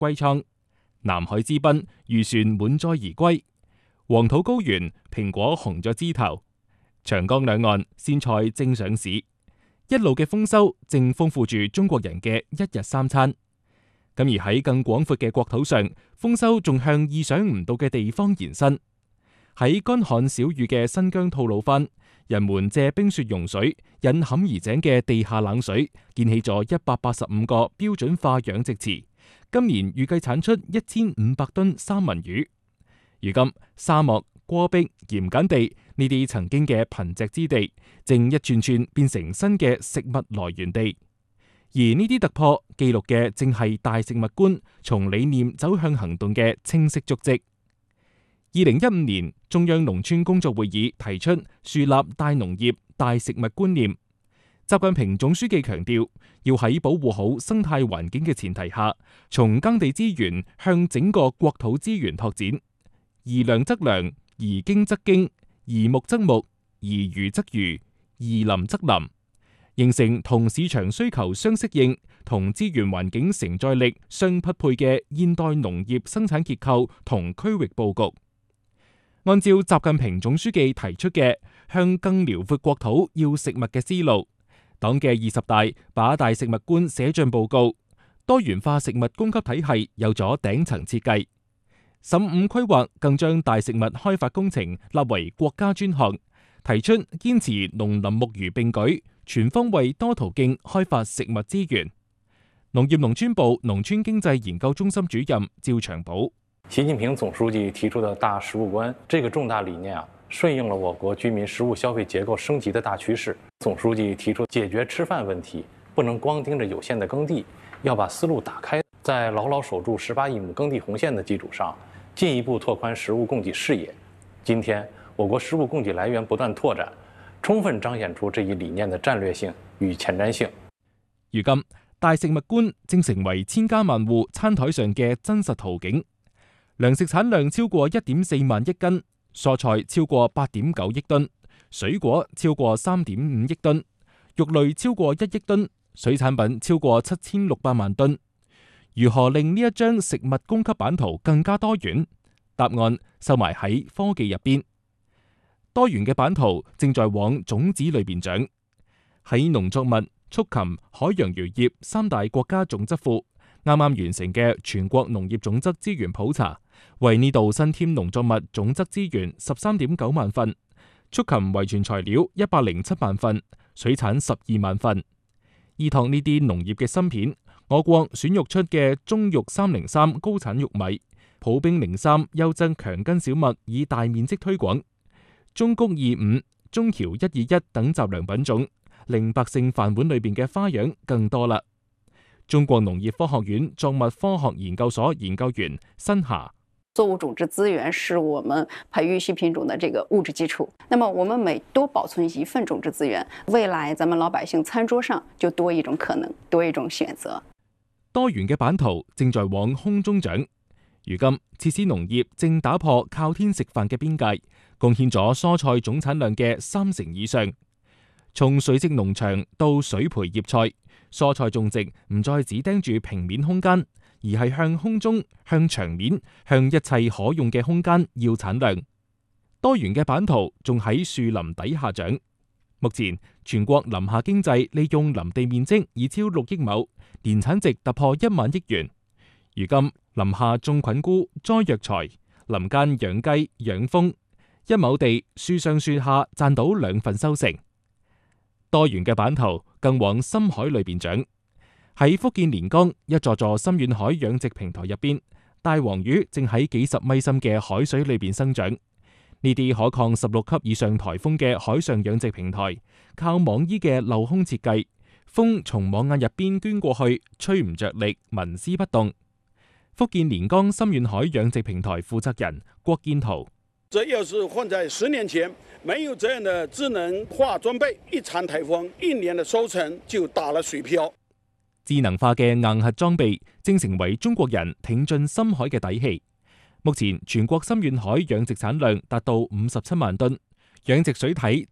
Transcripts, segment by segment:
歸倉，南海之濱漁船滿載而歸，黃土高原蘋果紅咗枝頭，長江兩岸鮮菜正上市，一路嘅豐收正豐富住中國人嘅一日三餐。咁而喺更廣闊嘅國土上，豐收仲向意想唔到嘅地方延伸。喺乾旱少雨嘅新疆吐魯番，人們借冰雪融水引坎兒井嘅地下冷水，建起咗185個標準化養殖池，今年預計產出1500噸三文魚。如今沙漠、戈壁、鹽鹼地呢啲曾經嘅貧瘠之地，正一串串變成新嘅食物來源地。而呢啲突破記錄嘅正係大食物觀從理念走向行動嘅清晰足跡。2015年中央農村工作會議提出樹立大農業、大食物觀念。習近平總書記強調，要喺保護好生態環境嘅前提下，從耕地資源向整個國土資源拓展，宜糧則糧，宜經則經，宜牧則牧，宜漁則漁，宜林則林，形成同市場需求相適應、同資源環境承載力相匹配嘅現代農業生產結構同區域佈局。按照習近平總書記提出嘅向更遼闊國土要食物嘅思路，黨嘅20大把大食物觀寫進報告，多元化食物供給體系有咗頂層設計。15規劃更將大食物開發工程立為國家專項，提出堅持農林牧漁並舉，全方位多途徑開發食物資源。農業農村部農村經濟研究中心主任趙長寶： 習近平總書記提出的大食物觀這個重大理念順應了我國居民食物消費結構升級的大趨勢。總書記提出解決吃飯問題，不能光盯着有限的耕地，要把思路打開，在牢牢守住18億畝耕地紅線的基礎上，進一步拓寬食物供給視野。今天，我國食物供給來源不斷拓展，充分彰顯出這一理念的戰略性與前瞻性。 如今，大食物觀正成為千家萬戶餐台上嘅真實圖景。糧食產量超過1.4萬億斤，蔬菜超過8.9億噸，水果超過3.5億噸，肉類超過1億噸，水產品超過7600萬噸。如何令呢一張食物供給版圖更加多元？答案收埋喺科技入邊。多元嘅版圖正在往種子裏邊長。喺農作物、畜禽、海洋漁業3大國家種質庫啱啱完成嘅全國農業種質資源普查，為呢度新添農作物種質資源13.9萬份，畜禽遺傳材料107萬份，水產12萬份。依託呢啲農業嘅芯片，我國選育出嘅中育303高產玉米、普兵03優質強根小麥已大面積推廣，中谷25、中僑121等雜糧品種，令百姓飯碗裏邊嘅花樣更多啦。中國農業科學院作物科學研究所研究員申霞： 作物種質資源是我們培育新品種的這個物質基礎。那麼我們每多保存一份種質資源，未來咱們老百姓餐桌上就多一種可能，多一種選擇。 多元嘅版圖正在往空中長。如今，設施農業正打破靠天食飯嘅邊界，貢獻咗蔬菜總產量嘅30%以上。從垂直農場到水培葉菜，蔬菜種植唔再只盯住平面空間，而係向空中、向牆面、向一切可用嘅空間要產量。多元嘅版圖仲喺樹林底下長。目前全國林下經濟利用林地面積已超6億畝，年產值突破1萬億元。如今林下種菌菇、栽藥材，林間養雞、養蜂，1畝地樹上樹下賺到2份收成。多元嘅版圖更往深海裏邊長。喺福建連江一座座深遠海養殖平台入邊，大黃魚正喺幾十米深嘅海水裏邊生長。呢啲可抗16級以上颱風嘅海上養殖平台，靠網衣嘅鏤空設計，風從網眼入邊捐過去，吹唔着力，紋絲不動。福建連江深遠海養殖平台負責人郭建圖： 這要是換在10年前，沒有這樣的智能化裝備，一場颱風，1年的收成就打了水漂。 智能化嘅硬核裝備正成為中國人挺進深海嘅底氣。目前全國深遠海養殖產量達到57萬噸，養殖水體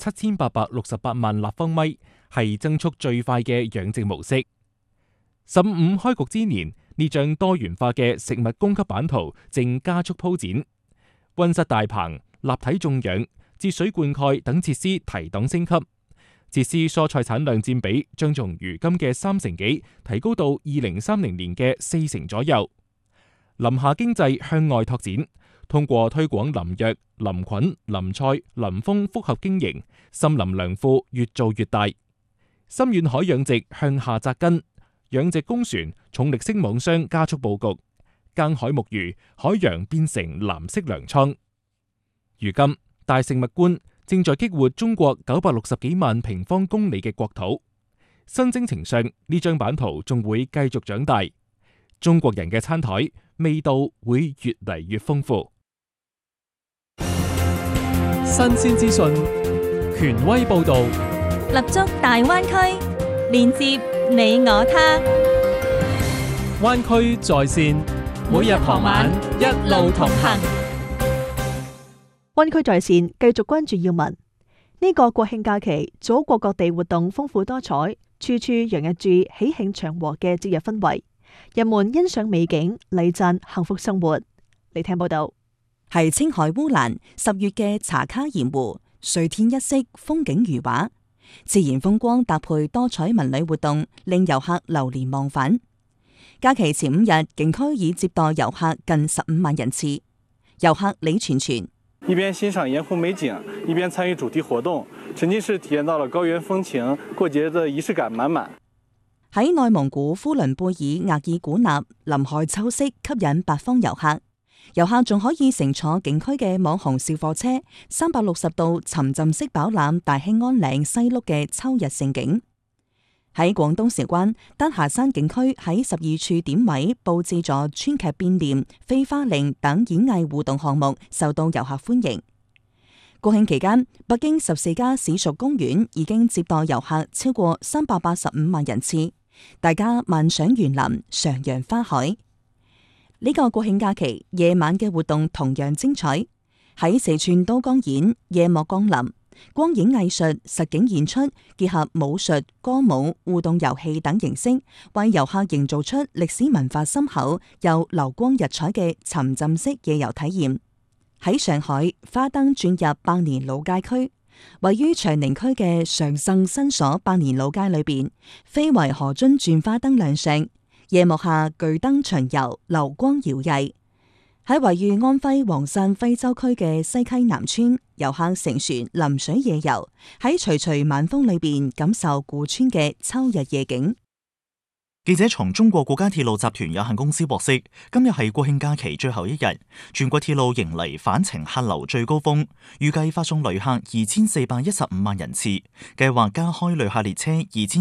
7868萬立方米，係增速最快嘅養殖模式。15開局之年， 呢張多元化嘅食物供給版圖正加速鋪展，溫室大棚、立體種養、節水灌溉等設施提檔升級，設施蔬菜產量佔比將從如今嘅30%幾提高到2030年嘅40%左右。林下經濟向外拓展，通過推廣林藥、林菌、林菜、林蜂複合經營，森林糧庫越做越大。深遠海養殖向下扎根，養殖工船、重力式網箱加速佈局，耕海牧魚，海洋變成藍色糧倉。如今大食物觀正在激活中國960幾萬平方公里嘅國土，新征程上呢張版圖仲會繼續長大，中國人嘅餐台味道會越嚟越豐富。 新鮮資訊，權威報導， 立足大灣區，連接你我他。 灣區在線，每日傍晚一路同行。 灣區在線繼續關注要聞。呢個國慶假期，祖國各地活動豐富多彩，處處洋溢住喜慶祥和嘅節日氛圍。人們欣賞美景，禮讚幸福生活。嚟聽報道。 係青海烏蘭10月嘅茶卡鹽湖，水天一色，風景如畫，自然風光搭配多彩文旅活動，令遊客流連忘返。假期前5日，景區已接待遊客近15萬人次。遊客李全全一邊欣賞鹽湖美景，一邊參與主題活動，沉浸式體驗到了高原風情，過節的儀式感滿滿。 喺內蒙古呼倫貝爾額爾古納，林海秋色吸引八方遊客。遊客仲可以乘坐景區嘅網紅小貨車，360度沉浸式飽覽大興安嶺西麓嘅秋日盛景。喺廣東韶關丹霞山景區喺12處點位佈置咗川劇變臉、飛花令等演藝互動項目，受到遊客歡迎。國慶期間，北京14家市屬公園已經接待遊客超過385萬人次，大家漫賞園林，徜徉花海。呢個國慶假期夜晚嘅活動同樣精彩，喺四川都江堰夜幕降臨，光影藝術、實景演出結合武術、歌舞、互動遊戲等形式，為遊客營造出歷史文化深厚又流光溢彩嘅沉浸式夜遊體驗。喺上海，花燈轉入百年老街區，位於長寧區嘅常盛新所百年老街裏邊，非遺河津轉花燈亮相。夜幕下巨燈巡遊，流光搖曳。喺位於安徽黃山徽州區嘅西溪南村，遊客乘船臨水夜遊，喺徐徐晚風裏邊感受古村嘅秋日夜景。 記者從中國國家鐵路集團有限公司獲悉，今日係國慶假期最後一日，全國鐵路迎嚟返程客流最高峰，預計發送旅客2415萬人次，計劃加開旅客列車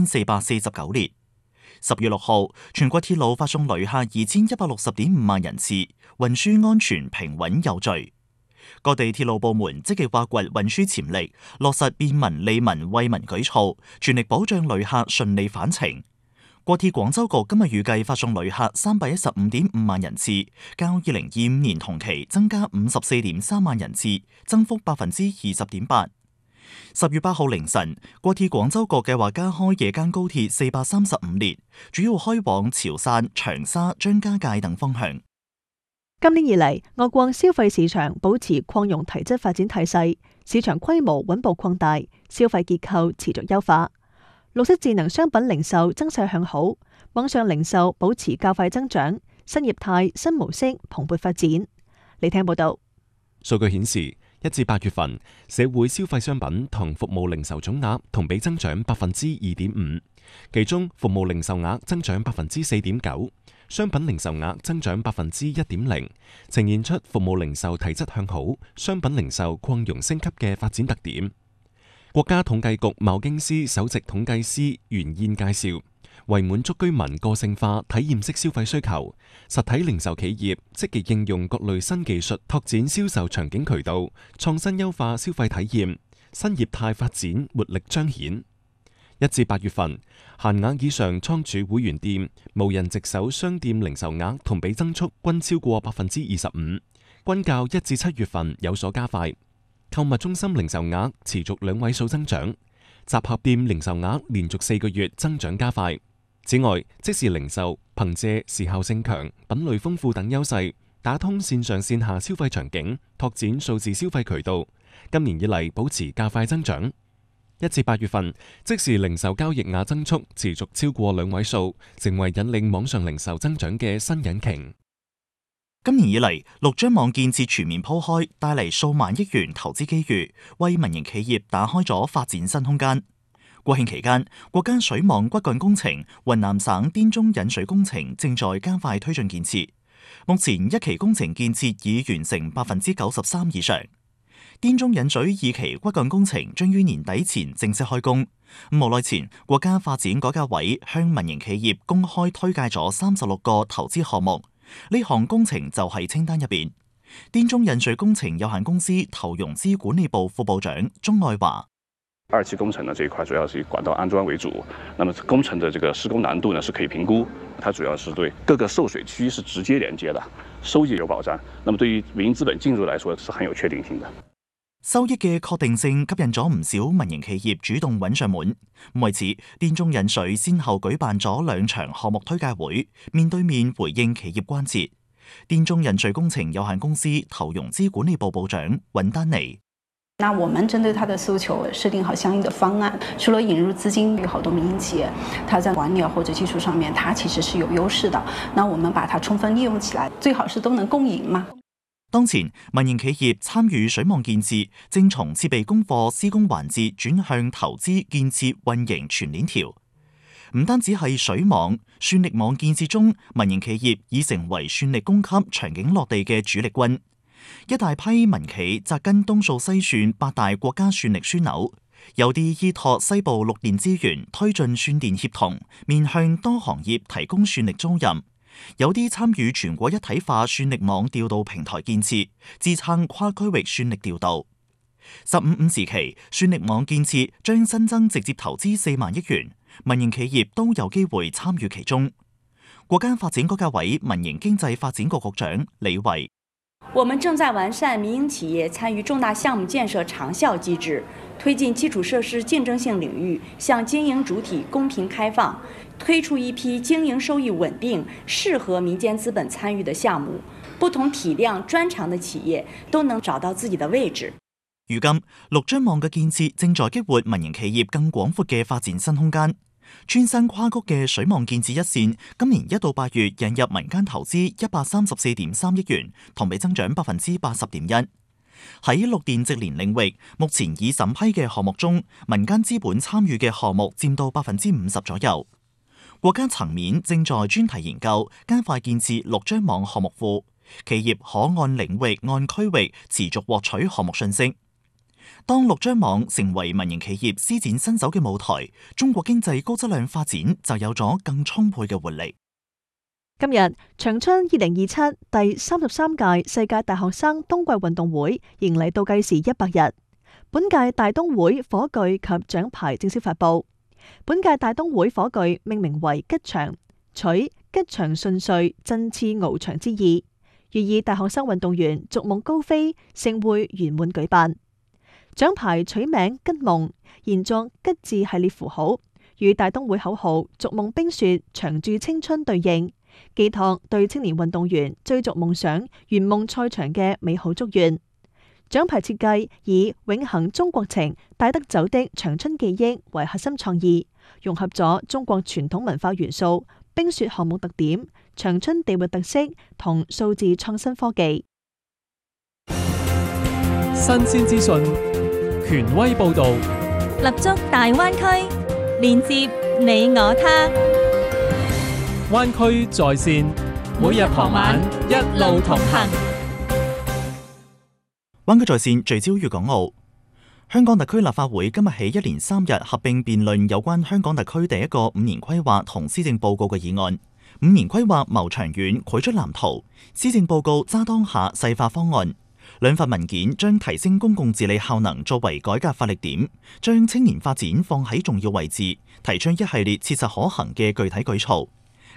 2449列。10月6號，全國鐵路發送旅客2160.5萬人次，運輸安全平穩有序。各地鐵路部門積極挖掘運輸潛力，落實便民利民惠民舉措，全力保障旅客順利返程。國鐵廣州局今日預計發送旅客315.5萬人次，較2025年同期增加54.3萬人次，增幅20.8%。10月8號凌晨，國鐵廣州局計劃加開夜間高鐵435列，主要開往潮汕、長沙、張家界等方向。 今年以嚟，我國消費市場保持擴容提質發展態勢，市場規模穩步擴大，消費結構持續優化。綠色智能商品零售增勢向好，網上零售保持較快增長，新業態、新模式蓬勃發展。嚟聽報道。 數據顯示，1至8月份，社會消費商品同服務零售總額同比增長2.5%，其中服務零售額增長4.9%，商品零售額增長1.0%，呈現出服務零售體質向好、商品零售擴容升級嘅發展特點。國家統計局貿經司首席統計師袁燕介紹，為滿足居民個性化體驗式消費需求，實體零售企業積極應用各類新技術，拓展銷售場景渠道，創新優化消費體驗，新業態發展活力彰顯。1至8月份，限額以上倉儲會員店、無人值守商店零售額同比增速均超過25%，均較1至7月份有所加快。購物中心零售額持續2位數增長，集合店零售額連續4個月增長加快。 此外，即時零售憑借時效性強、品類豐富等優勢，打通線上線下消費場景，拓展數字消費渠道。今年以嚟保持較快增長。1至8月份，即時零售交易額增速持續超過2位數，成為引領網上零售增長嘅新引擎。 今年以嚟，陸張網建設全面鋪開，帶嚟數萬億元投資機遇，為民營企業打開咗發展新空間。國慶期間，國家水網骨幹工程雲南省滇中引水工程正在加快推進建設，目前一期工程建設已完成93%以上。滇中引水2期骨幹工程將於年底前正式開工。無耐前，國家發展改革委向民營企業公開推介咗36個投資項目，呢項工程就係清單入邊。滇中引水工程有限公司投融資管理部副部長鍾愛華 ，2期工程呢這一塊主要是以管道安裝為主，那麼工程的這個施工難度呢是可以評估，它主要是對各個受水區是直接連接的，收益有保障。那麼對於民營資本進入來說是很有確定性的。 收益嘅確定性吸引咗唔少民營企業主動揾上門。為此，滇中引水先後舉辦咗2場項目推介會，面對面回應企業關切。滇中引水工程有限公司投融資管理部部長尹丹妮。 那我們針對它的訴求設定好相應的方案，除了引入資金，有好多民營企業，它在管理或者技術上面，它其實是有優勢的。那我們把它充分利用起來，最好是都能共贏嘛。 當前，民營企業參與水網建設，正從設備供貨施工環節轉向投資建設運營全鏈條。唔單止係水網、算力網建設中，民營企業已成為算力供給場景落地嘅主力軍。一大批民企扎根東數西算8大國家算力樞紐，有啲依託西部綠電資源推進算電協同，面向多行業提供算力租賃。有啲參與全國一體化算力網調度平台建設，支撐跨區域算力調度。15.5時期，算力網建設將新增直接投資4萬億元，民營企業都有機會參與其中。國家發展改革委民營經濟發展局局長李維： 我們正在完善民營企業參與重大項目建設長效機制，推進基礎設施競爭性領域向經營主體公平開放，推出一批經營收益穩定、適合民間資本參與的項目，不同體量專長的企業都能找到自己的位置。 如今，陸張網嘅建設正在激活民營企業更廣闊嘅發展新空間。穿山跨谷嘅水網建設一線，今年1到8月引入民間投資134.3億元，同比增長80.1%。喺綠電直連領域，目前已審批嘅項目中，民間資本參與嘅項目佔到50%左右。國家層面正在專題研究，加快建設陸張網項目庫，企業可按領域、按區域持續獲取項目信息。當陸張網成為民營企業施展身手嘅舞台，中國經濟高質量發展就有咗更充沛嘅活力。 今日長春2027第33屆世界大學生冬季運動會迎嚟倒計時100日。本屆大冬會火炬及獎牌正式發布。本屆大冬會火炬命名為吉祥，取吉祥順遂、振翅翱翔之意，寓意大學生運動員逐夢高飛，盛會圓滿舉辦。獎牌取名吉夢，延作吉字系列符號，與大冬會口號逐夢冰雪長駐青春對應，寄託對青年運動員追逐夢想、圓夢賽場嘅美好祝願。獎牌設計以永恆中國情、帶得走的長春記憶為核心創意，融合咗中國傳統文化元素、冰雪項目特點、長春地域特色同數字創新科技。 新鮮資訊，權威報導， 立足大灣區，連接你我他。 灣區在線，每日傍晚一路同行。 灣區在線聚焦粵港澳。香港特區立法會今日起一連3日合併辯論有關香港特區第一個5年規劃同施政報告嘅議案。5年規劃謀長遠，繪出藍圖；施政報告揸當下，細化方案。兩份文件將提升公共治理效能作為改革發力點，將青年發展放喺重要位置，提出一系列切實可行嘅具體舉措。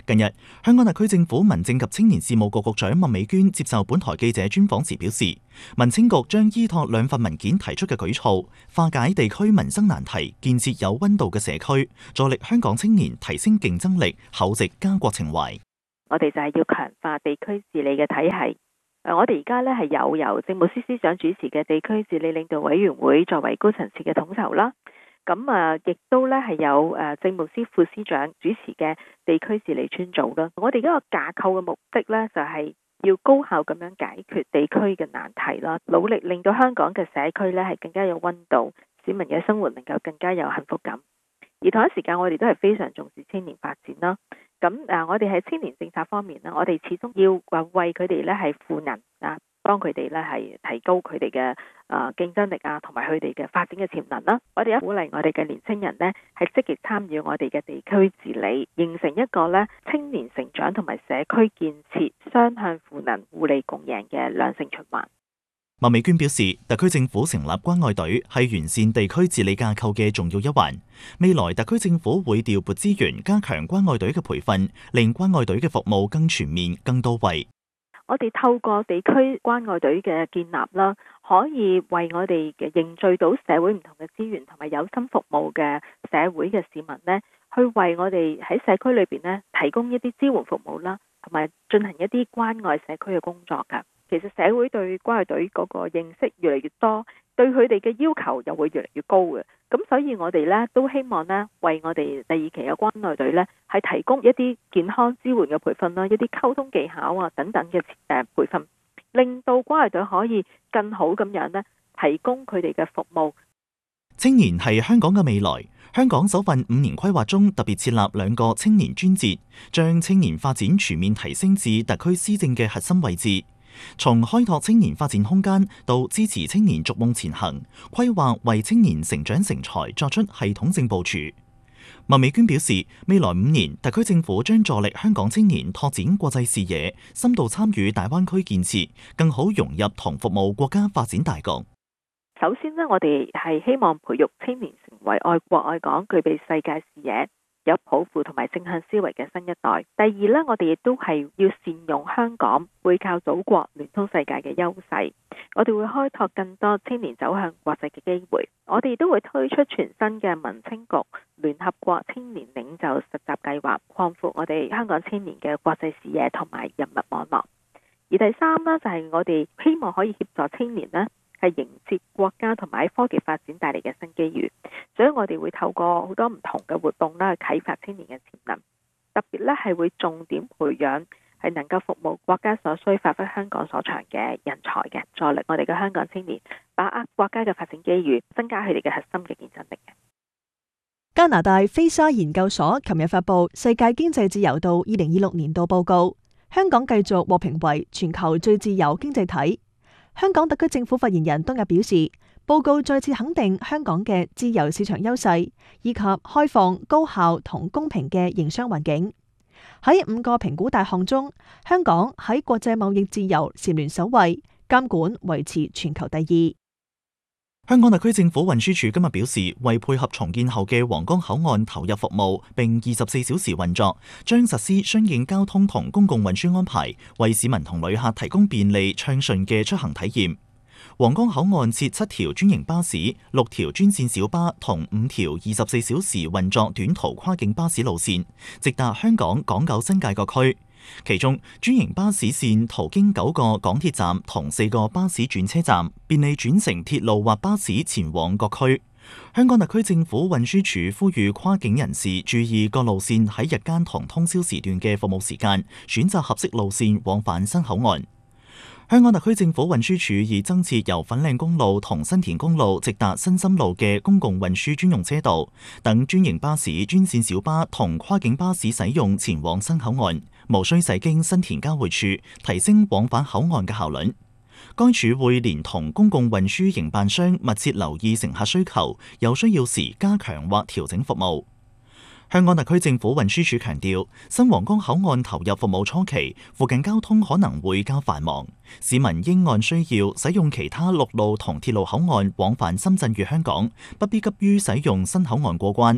近日，香港特區政府民政及青年事務局局長麥美娟接受本台記者專訪時表示，民青局將依託兩份文件提出嘅舉措，化解地區民生難題，建設有溫度嘅社區，助力香港青年提升競爭力，厚植家國情懷。 我哋就係要強化地區治理嘅體系。我哋而家咧係由政務司司長主持嘅地區治理領導委員會作為高層次嘅統籌啦。咁亦都咧係有政務司副司長主持嘅地區治理專組啦。我哋嗰個架構嘅目的咧就係要高效咁樣解決地區嘅難題啦，努力令到香港嘅社區咧係更加有溫度，市民嘅生活能夠更加有幸福感。而同一時間，我哋都係非常重視青年發展啦。咁我哋喺青年政策方面呢，我哋始終要為佢哋咧係賦能啊，幫佢哋咧係提高佢哋嘅競爭力啊，同埋佢哋嘅發展嘅潛能啦。我哋鼓勵我哋嘅年青人呢係積極參與我哋嘅地區治理，形成一個咧青年成長同埋社區建設雙向賦能、互利共贏嘅良性循環。 麥美娟表示，特區政府成立關愛隊係完善地區治理架構嘅重要一環。未來特區政府會調撥資源，加強關愛隊嘅培訓，令關愛隊嘅服務更全面、更到位。 我哋透過地區關愛隊嘅建立啦，可以為我哋嘅凝聚到社會唔同嘅資源同埋有心服務嘅社會嘅市民呢，去為我哋喺社區裏邊呢提供一啲支援服務啦，同埋進行一啲關愛社區嘅工作㗎。其實社會對關愛隊嗰個認識越嚟越多，對佢哋嘅要求又會越嚟越高嘅。咁所以我哋咧都希望咧為我哋第二期嘅關愛隊咧係提供一啲健康支援嘅培訓啦，一啲溝通技巧啊等等嘅培訓，令到關愛隊可以更好咁樣咧提供佢哋嘅服務。 青年係香港嘅未來。香港首份5年規劃中特別設立2個青年專節，將青年發展全面提升至特區施政嘅核心位置。從開拓青年發展空間到支持青年逐夢前行，規劃為青年成長成才作出系統性部署。麥美娟表示，未來5年，特區政府將助力香港青年拓展國際視野，深度參與大灣區建設，更好融入同服務國家發展大局。 首先呢，我哋係希望培育青年成為愛國愛港、具備世界視野、有抱負同埋正向思維嘅新一代。第二呢，我哋亦都係要善用香港背靠祖國、聯通世界嘅優勢。我哋會開拓更多青年走向國際嘅機會。我哋都會推出全新嘅民青局聯合國青年領袖實習計劃，擴闊我哋香港青年嘅國際視野同埋人脈網絡。而第三呢，就係我哋希望可以協助青年呢係迎接國家同埋科技發展帶嚟嘅新機遇，所以我哋會透過好多唔同嘅活動啦，去啟發青年嘅潛能。特別咧係會重點培養係能夠服務國家所需、發揮香港所長嘅人才嘅，助力我哋嘅香港青年把握國家嘅發展機遇，增加佢哋嘅核心嘅競爭力嘅。 加拿大菲沙研究所琴日發布《世界經濟自由度2026年度報告》，香港繼續獲評為全球最自由經濟體。香港特區政府發言人當日表示，報告再次肯定香港嘅自由市場優勢，以及開放、高效同公平嘅營商環境。喺5個評估大項中，香港喺國際貿易自由蟬聯首位，監管維持全球第2。 香港特區政府運輸署今日表示，為配合重建後嘅皇崗口岸投入服務並24小時運作，將實施相應交通同公共運輸安排，為市民同旅客提供便利暢順嘅出行體驗。皇崗口岸設7條專營巴士、6條專線小巴同5條24小時運作短途跨境巴士路線，直達香港、港九新界各區。其中專營巴士線途經9個港鐵站同4個巴士轉車站，便利轉乘鐵路或巴士前往各區。香港特區政府運輸署呼籲跨境人士注意各路線喺日間同通宵時段嘅服務時間，選擇合適路線往返新口岸。香港特區政府運輸署已增設由粉嶺公路同新田公路直達新深路嘅公共運輸專用車道，等專營巴士、專線小巴同跨境巴士使用前往新口岸，無需駛經新田交匯處，提升往返口岸嘅效率。該處會連同公共運輸營辦商密切留意乘客需求，有需要時加強或調整服務。香港特區政府運輸署強調，新皇崗口岸投入服務初期，附近交通可能會較繁忙，市民應按需要使用其他陸路同鐵路口岸往返深圳與香港，不必急於使用新口岸過關。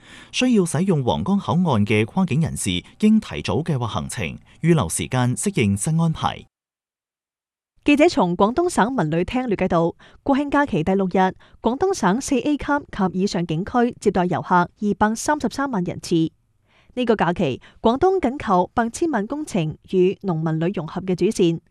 需要使用皇崗口岸嘅跨境人士應提早計劃行程，預留時間適應新安排。 記者從廣東省文旅廳了解到，國慶假期第6日，廣東省4A 級及以上景區接待遊客233萬人次。呢個假期，廣東緊扣8千萬工程與農民旅融合嘅主線，